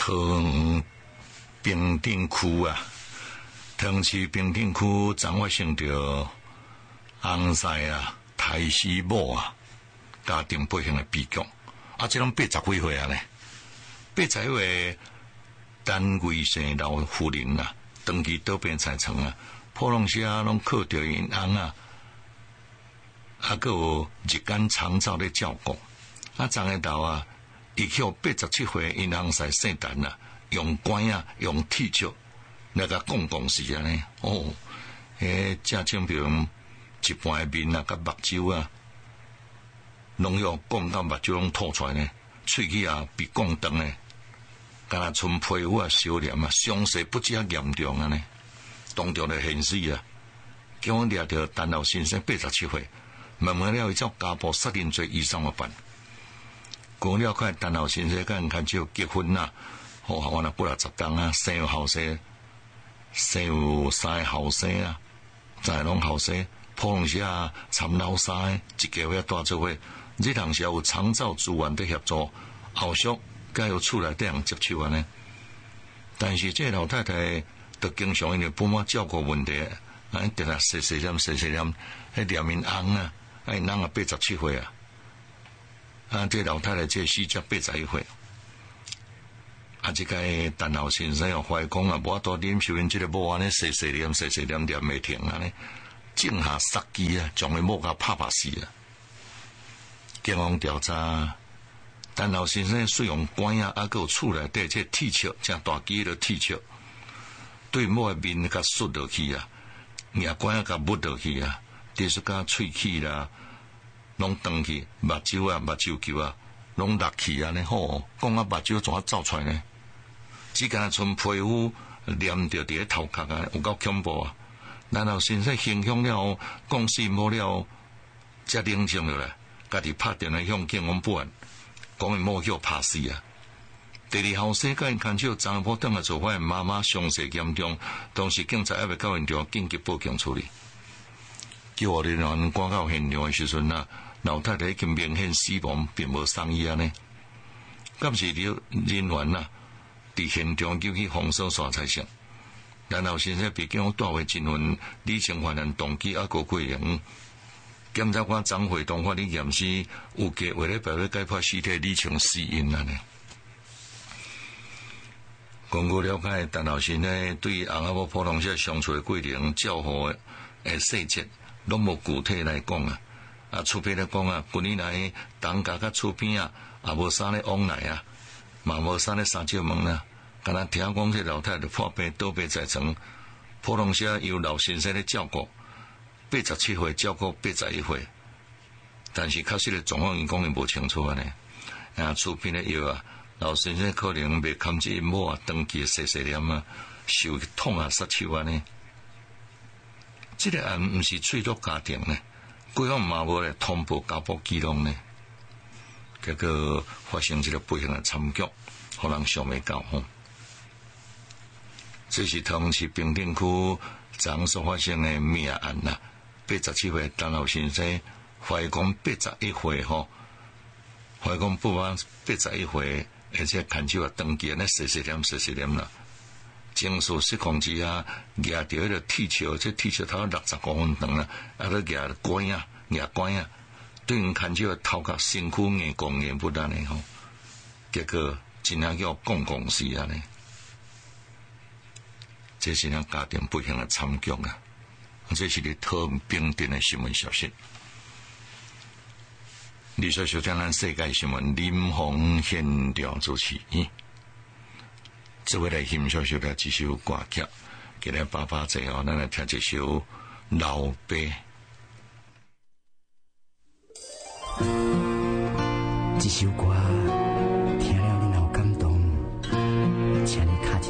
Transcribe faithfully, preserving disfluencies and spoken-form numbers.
桃园平顶区啊，桃园市平顶区昨发生着红赛啊、台西某啊家庭不幸的悲剧。啊，这拢八十几岁啊呢，八十几岁单位生老妇人啊，长期倒病在床啊，普通些拢靠着因翁啊，啊，还有日间长照咧照顾。啊，昨下头啊，伊叫八十七岁因翁婿姓陈啊，用管啊，用铁锹来甲讲讲是安尼。哦，迄正正比如一半的面啊，甲目睭啊，拢要讲到目睭拢吐出来呢，喙齿啊被讲长呢，敢若剩皮肤啊烧黏啊，伤势不止啊严重啊呢，当场就现死啊！叫我掠着陈老先生八十七岁，问问了伊照家暴杀人罪以上的办。讲了看陈老先生甲人看就结婚啦，好，我那不了十当啊，生有后生，生有三个后生啊，再拢后生，普通些啊，参老三一家伙大做伙，这当时有长照资源的协助，后续该有厝内底人接手安尼。但是这老太太就经常因为不满照顾问题，啊，定下细细念细细念，迄念因翁啊，啊因翁啊八十七岁啊。啊，这老太太这死才八十一岁，啊，这个陈老先生又怀疑讲啊，无法度忍受因这个某安尼细细念、细细念念袂停安尼，种下杀机啊，将伊某甲拍拍死啊。警方调查，陈老先生使用管啊，啊，还有厝内底这铁锹，正大支的铁锹，对某的面甲摔落去啊，牙管啊甲抹落去啊，第是甲喙齿啦。拢断去，目睭啊、目睭球啊，拢落去啊！呢吼，讲啊，目睭怎啊走出来呢？只干剩皮肤黏着伫咧头壳啊，有够恐怖啊！然后先生形象了，讲死无了，才冷静落来，家己拍电话向警方报案，讲因某叫拍死啊！第二后生甲因牵手查甫等下做法，妈妈伤势严重，当时警察还未到现场，紧急报警处理。救护人员赶到现场的时阵啊，老太太已经明显死亡，并无送医安尼。监视人员啊，伫现场救去封锁线才行。然后先生被警方带回侦讯，理清犯案动机，啊个过程。检察官张惠东法理验尸，有计为了白白解剖尸体，理清死因安尼。根据了解，陈老师呢对翁仔某普通些相处的过程、照顾的细节。拢无具体来讲啊，啊，厝边来讲啊，近年来当家甲厝边啊，也无啥咧往来啊，嘛无啥咧三借问啊，敢若听讲这老太太破病倒病在床，普通些由老先生咧照顾，八十七岁照顾八十一岁，但是确实的状况因讲伊无清楚安尼，啊，厝边咧药啊，老先生可能未堪这因某啊，长期细细念啊，受痛啊，杀手安尼。这个案毋是脆弱家庭呢，规方嘛无咧通报家暴记录呢，结果发生这个不幸的惨剧，互人想袂到吼。这是桃园市平顶区昨所发生的命案呐，八十七岁陈老先生，怀疑讲八十一岁吼，怀疑讲不满八十一岁，而且牵手啊长期咧细细念细细念啦。情绪失控之下，夹着迄个铁锹，这铁锹头六十公分长啦，啊，个夹管啊，夹管啊，对人牵手头壳身躯硬光硬不安尼吼，结果真正叫公公死安尼，这是咱家庭不幸的惨剧啊！这是咧桃园平顶的新闻消息。你说收听咱世界新闻，林鸿现场主持。嗯这位来欣赏首的这首歌曲，今日爸爸最后，咱来听这首《老爸》。 这首歌